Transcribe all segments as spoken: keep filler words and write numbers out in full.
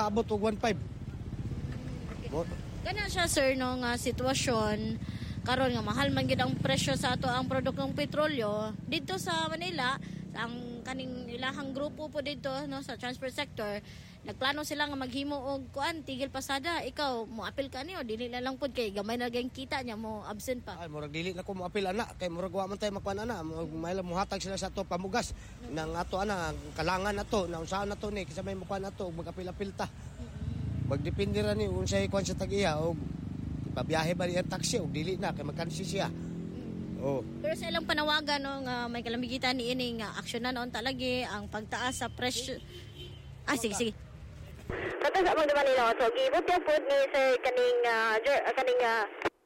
makaabot og one five. Ganyan siya sir no nga sitwasyon karon nga mahal man gid ang presyo sa ato ang produktong petrolyo dito sa Manila. Ang kaning ilahang grupo po dito no sa transport sector, nagplano sila nga maghimo og kuan tigil pasada. Ikaw mo apil ka niyo dili na lang pud kay gamay na gyud kita niya mo absent pa. Ay murag dili na ko mo apil ana kay murag wa man tay makuan ana, may lang muhatag sila sa ato pamugas mm-hmm. nang ato ana kalangan nato na unsaon nato ni kisa may makuan nato magapil-apil ta. Mm-hmm. Magdepende ra ni unsay kuan sa tag-iya og pabiyahe ba niya taxi og dili na kay magkansi siya. Oh. Pero sa ilang panawagan no nga may kalamigitan ni ini nga aksyonan on talagi ang pagtaas sa presyo. Ah sige sige. Kato sa mga Manila so gibot ya pod ni sir kaning uh, kaning uh,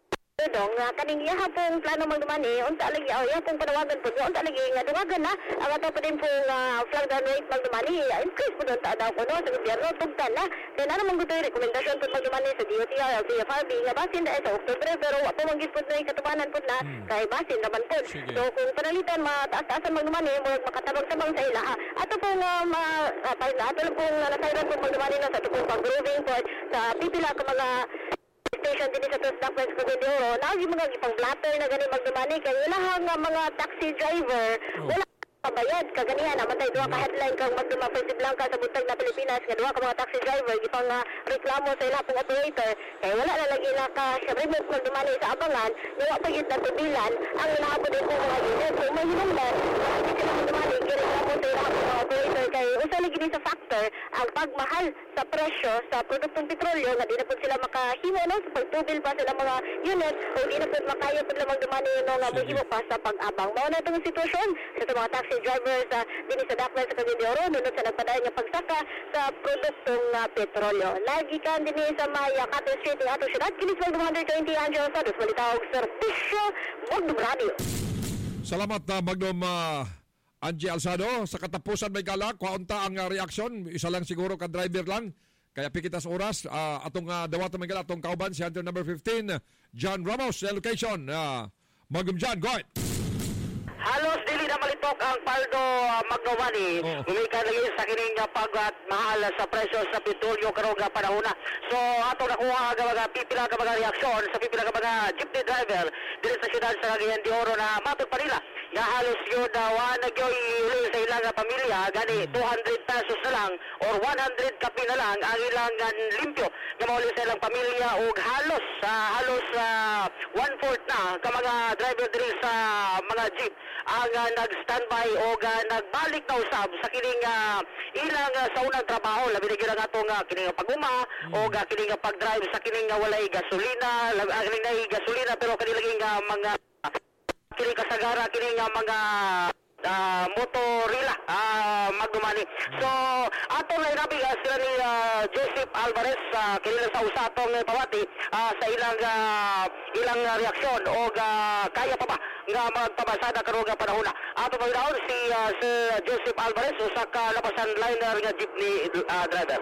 dong nga kaning iya pong plano magdumani unta lagi oh iya pong panawagan pod unta lagi nga duwagan na ang ato pa din pong uh, flag down rate magdumani increase pod unta daw kuno sa gobyerno tugtan na kaya na naman gutoy rekomendasyon pod magdumani sa D O T R L T F R B nga basin na ito Oktubre pero wa pa magid pod na katubanan pod na kay basin naman pod so kung panalitan mataas-taasan magdumani mo makatabang-tabang sa ila ato pong uh, ma uh, ato pong uh, nasayran pod magdumani na sa ato pong pag-grooving pod sa pipila ka mga station din sa Tos Doctors Cagayan de Oro, lagi mga ipang blatter na gani magdumani kay ilahang mga taxi driver wala pabayad kaganihan namatay duha ka headline kang magduma Puerto Blanca sa buntag na Pilipinas nga duha ka mga taxi driver gipang uh, reklamo sa ilang pong operator kay wala na lagi na ka remote magdumani sa abangan nga wa pa gyud natubilan ang ilahapon din po mga unit so may hinungdan hindi sila magdumani kay reklamo sa ilang pong mga operator kay usa lagi din sa factor ang pagmahal sa presyo sa produktong petrolyo nga di na po sila makahimo no sa pagtubil pa sila mga unit o di na po makaya po lamang dumani no nga mahimo pa sa pag-abang mao na itong sitwasyon sa mga taxi drivers uh, din sa Daklan sa Cagayan de Oro nunod sa nagpadayon nga pagsaka sa produktong uh, petrolyo lagi kan din sa Maya Cato Street ng ato syudad kinis one twenty Angelo Sados Malitaw Servisyo Magdum Radio. Salamat na uh, Magdum uh... Angie Alsado, sa katapusan may galak, kwaunta ang uh, reaksyon, isa lang siguro ka driver lang, kaya pikitas oras, uh, atong uh, dawatan may galak, atong kauban, si Hunter number fifteen, John Ramos, location, uh, Magum John, go ahead. Halos dili na malitok ang paldo uh, magdumani. Oh. Umika lagi sa kining uh, pag at mahal sa presyo sa petrolyo karong uh, panahon. So ato nakuha nga mga pipila ka mga reaksyon sa pipila ka mga jeepney driver dili sa siyudad sa Cagayan de Oro na matud pa nila. Nga halos yun na uh, nagyoy uli sa ilang uh, pamilya gani two hundred pesos na lang or one hundred kapi na lang ang ilang uh, limpyo nga mauli sa ilang pamilya o halos uh, halos uh, one-fourth na ka mga driver dili sa mga jeep ang uh, nag-standby o uh, nagbalik na usab sa kining uh, ilang uh, sa unang trabaho labi na gyud atong uh, kining paguma mm. o uh, kining uh, pag-drive sa kining uh, walay gasolina labi uh, kining uh, gasolina pero kanilang uh, mga kining kasagara kining uh, mga uh, motorila uh, magdumani. So atong lainabi uh, sila ni uh, Joseph Alvarez uh, kinila sa usatong uh, pawati uh, sa ilang uh, ilang uh, reaksyon o uh, kaya pa ba nga magpabasada karong panahon. Ato pagdaon si uh, si Joseph Alvarez usa ka lapasan liner nga jeepney uh, driver.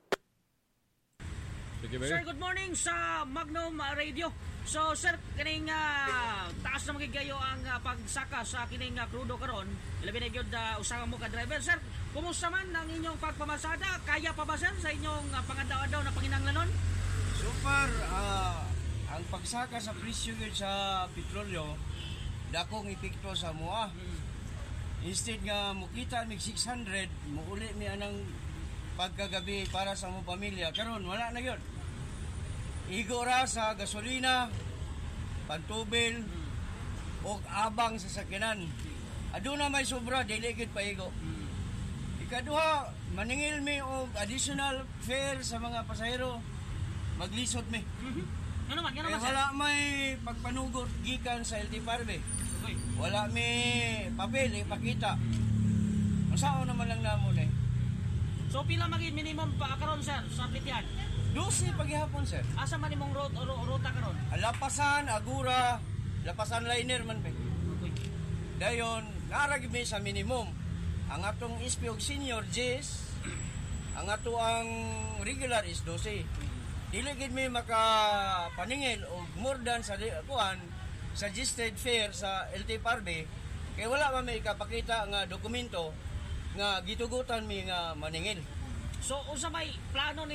Sir, good morning sa Magnum Radio. So sir, kining uh, taas na magigayo ang uh, pagsaka sa kining uh, krudo karon. Ilabi na gyud uh, usaha mo ka driver. Sir, kumusta man ang inyong pagpamasada? Kaya pa ba sir sa inyong uh, pangadaw-adaw na panginahanglanon? So far, uh, ang pagsaka sa presyo sa petrolyo dakong epekto sa mua. Hmm. Instead nga mukita mig six hundred, muuli mi anang pagkagabi para sa mo pamilya. Karon wala na gyud. Igora sa gasolina, pantubil, hmm. o abang sa sakyanan. Aduna may sobra, dili gid paigo. Hmm. Ikaduha, maningil mi og additional fare sa mga pasahero. Maglisod mi. Mm-hmm. Ano man, ano man, wala may pagpanugot gikan sa L T F R B. Okay. Wala may papel ipakita. Masao naman lang namo ni. So pila maging minimum pa karon sir sa Pitian? twelve paghihapon sir. Asa man imong road o ruta karon? Lapasan, Agura, Lapasan Liner man ba. Okay. Dayon, naragi mi sa minimum. Ang atong S P og senior J's, ang ato ang regular is twelve. Dili gid mi makapaningil og more than sa kuan suggested fare sa L T F R B kay wala man may kapakita nga dokumento nga gitugutan mi nga maningil. So unsa may plano ni